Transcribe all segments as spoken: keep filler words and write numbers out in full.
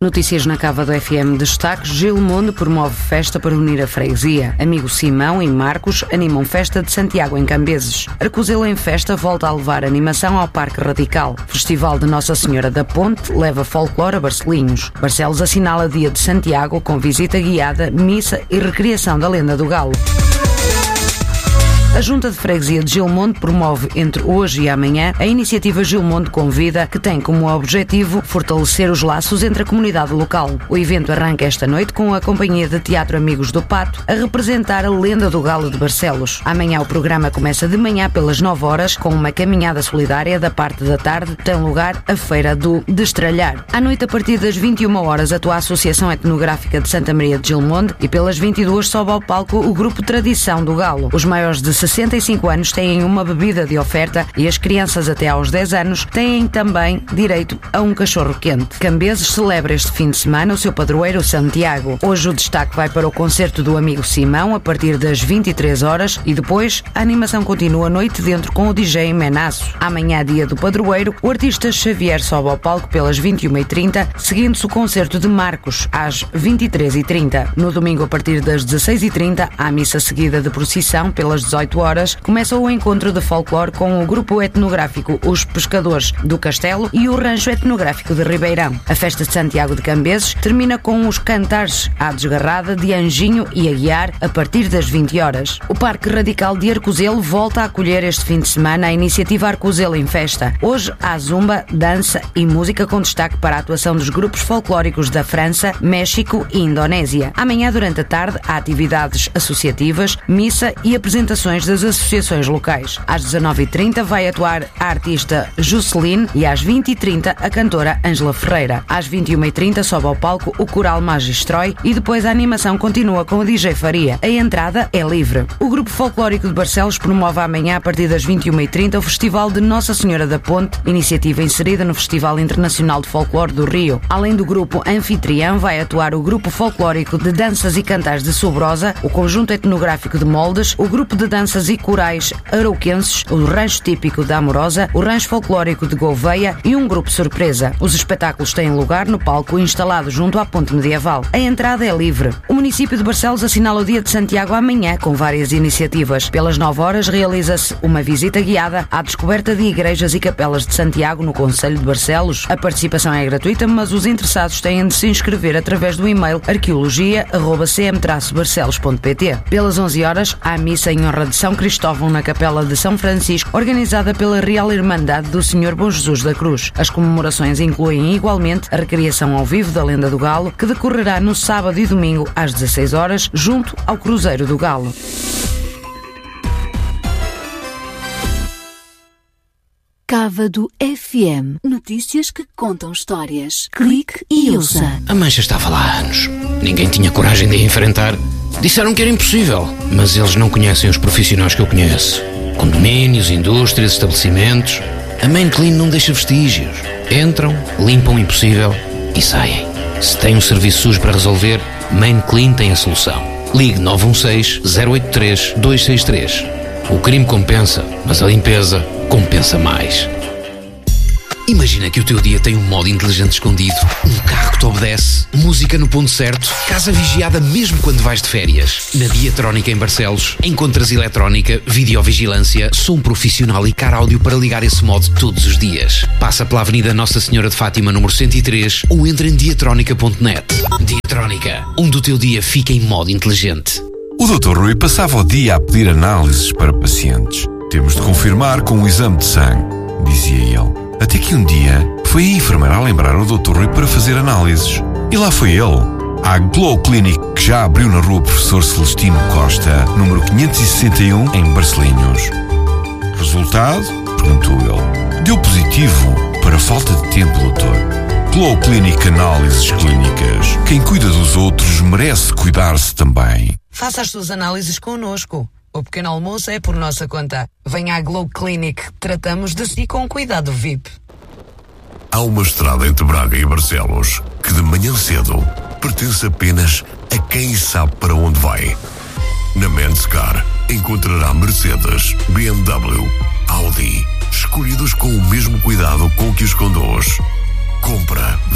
Notícias na Cava do F M. Destaques: Gilmondo promove festa para unir a freguesia. Amigo Simão e Marcos animam festa de Santiago em Cambeses. Arcozelo em festa volta a levar animação ao Parque Radical. Festival de Nossa Senhora da Ponte leva folclore a Barcelinhos. Barcelos assinala Dia de Santiago com visita guiada, missa e recriação da lenda do Galo. A Junta de Freguesia de Gilmondo promove entre hoje e amanhã a iniciativa Gilmondo Convida, que tem como objetivo fortalecer os laços entre a comunidade local. O evento arranca esta noite com a companhia de teatro Amigos do Pato a representar a lenda do Galo de Barcelos. Amanhã o programa começa de manhã pelas nove horas com uma caminhada solidária. Da parte da tarde tem lugar a Feira do Destralhar. À noite, a partir das vinte e uma horas, atua a Associação Etnográfica de Santa Maria de Gilmondo e pelas vinte e duas sobe ao palco o grupo Tradição do Galo. Os maiores de sessenta e cinco anos têm uma bebida de oferta e as crianças até aos dez anos têm também direito a um cachorro quente. Cambeses celebra este fim de semana o seu padroeiro Santiago. Hoje o destaque vai para o concerto do Amigo Simão a partir das vinte e três horas e depois a animação continua noite dentro com o D J Menaço. Amanhã, dia do padroeiro, o artista Xavier sobe ao palco pelas vinte e uma e trinta, seguindo-se o concerto de Marcos às vinte e três e trinta. No domingo, a partir das dezasseis e trinta, há missa seguida de procissão pelas dezoito horas. Começa o encontro de folclore com o grupo etnográfico Os Pescadores do Castelo e o Rancho Etnográfico de Ribeirão. A festa de Santiago de Cambeses termina com os cantares à desgarrada de Anjinho e Aguiar a partir das vinte horas. O Parque Radical de Arcozelo volta a acolher este fim de semana a iniciativa Arcozelo em Festa. Hoje há zumba, dança e música com destaque para a atuação dos grupos folclóricos da França, México e Indonésia. Amanhã, durante a tarde, há atividades associativas, missa e apresentações das associações locais. Às dezanove e trinta vai atuar a artista Jusceline e às vinte e trinta a cantora Ângela Ferreira. Às vinte e uma e trinta sobe ao palco o Coral Magistrói e depois a animação continua com o D J Faria. A entrada é livre. O grupo folclórico de Barcelos promove amanhã a partir das vinte e uma e trinta o Festival de Nossa Senhora da Ponte, iniciativa inserida no Festival Internacional de Folclore do Rio. Além do grupo anfitrião, vai atuar o grupo folclórico de danças e cantares de Sobrosa, o conjunto etnográfico de Moldes, o grupo de danças e corais arauquenses, o rancho típico da Amorosa, o rancho folclórico de Gouveia e um grupo surpresa. Os espetáculos têm lugar no palco instalado junto à ponte medieval. A entrada é livre. O município de Barcelos assinala o Dia de Santiago amanhã com várias iniciativas. Pelas nove horas realiza-se uma visita guiada à descoberta de igrejas e capelas de Santiago no concelho de Barcelos. A participação é gratuita, mas os interessados têm de se inscrever através do e-mail arqueologia arroba c m traço barcelos ponto p t. Pelas onze horas há missa em honra de São Cristóvão na Capela de São Francisco, organizada pela Real Irmandade do Senhor Bom Jesus da Cruz. As comemorações incluem igualmente a recriação ao vivo da Lenda do Galo, que decorrerá no sábado e domingo às dezasseis horas, junto ao Cruzeiro do Galo. Cava do F M. Notícias que contam histórias. Clique e ouça. A mancha estava lá há anos. Ninguém tinha coragem de a enfrentar. Disseram que era impossível, mas eles não conhecem os profissionais que eu conheço. Condomínios, indústrias, estabelecimentos. A Main Clean não deixa vestígios. Entram, limpam o impossível e saem. Se tem um serviço sujo para resolver, Main Clean tem a solução. Ligue nove um seis, zero oito três, dois seis três. O crime compensa, mas a limpeza compensa mais. Imagina que o teu dia tem um modo inteligente escondido, um carro que te obedece, música no ponto certo, casa vigiada mesmo quando vais de férias. Na Diatrónica em Barcelos, encontras eletrónica, videovigilância, som profissional e car áudio para ligar esse modo todos os dias. Passa pela Avenida Nossa Senhora de Fátima, número cento e três, ou entra em diatrónica ponto net. Diatrónica, onde o teu dia fica em modo inteligente. O doutor Rui passava o dia a pedir análises para pacientes. Temos de confirmar com um exame de sangue, dizia ele. Até que um dia foi a enfermeira a lembrar o doutor Rui para fazer análises. E lá foi ele, à Glow Clinic, que já abriu na rua Professor Celestino Costa, número quinhentos e sessenta e um, em Barcelinhos. Resultado? Perguntou ele. Deu positivo para falta de tempo, doutor. Glow Clinic Análises Clínicas. Quem cuida dos outros merece cuidar-se também. Faça as suas análises connosco. O pequeno almoço é por nossa conta. Venha à Glow Clinic. Tratamos de si com cuidado V I P. Há uma estrada entre Braga e Barcelos que de manhã cedo pertence apenas a quem sabe para onde vai. Na Menscar encontrará Mercedes, B M W, Audi, escolhidos com o mesmo cuidado com que os conduz. Compra, venda,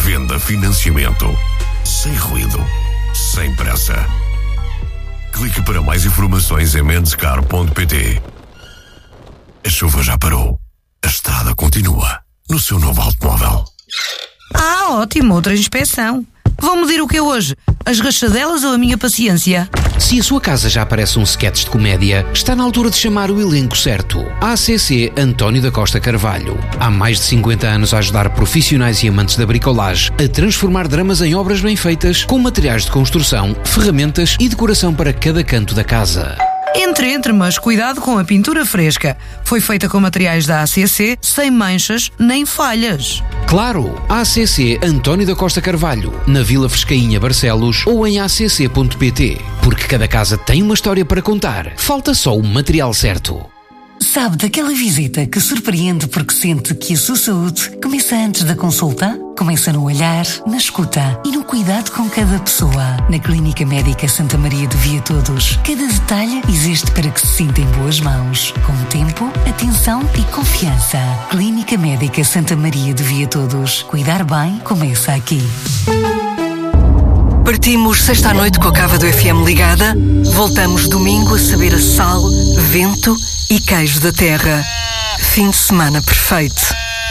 financiamento. Sem ruído, sem pressa. Clique para mais informações em mendescar ponto pt. A chuva já parou. A estrada continua no seu novo automóvel. Ah, ótimo, outra inspeção. Vão medir o que é hoje? As rachadelas ou a minha paciência? Se a sua casa já parece um sketch de comédia, está na altura de chamar o elenco certo. A C C António da Costa Carvalho. Há mais de cinquenta anos a ajudar profissionais e amantes da bricolagem a transformar dramas em obras bem feitas, com materiais de construção, ferramentas e decoração para cada canto da casa. Entre, entre, mas cuidado com a pintura fresca. Foi feita com materiais da A C C, sem manchas nem falhas. Claro, A C C António da Costa Carvalho, na Vila Frescainha, Barcelos, ou em a c c ponto p t. Porque cada casa tem uma história para contar. Falta só o material certo. Sabe daquela visita que surpreende porque sente que a sua saúde começa antes da consulta? Começa no olhar, na escuta e no cuidado com cada pessoa. Na Clínica Médica Santa Maria de Via Todos, cada detalhe existe para que se sinta em boas mãos, com tempo, atenção e confiança. Clínica Médica Santa Maria de Via Todos. Cuidar bem começa aqui. Partimos sexta à noite com a cava do F M ligada. Voltamos domingo a saber a sal, vento e queijo da terra. Fim de semana perfeito.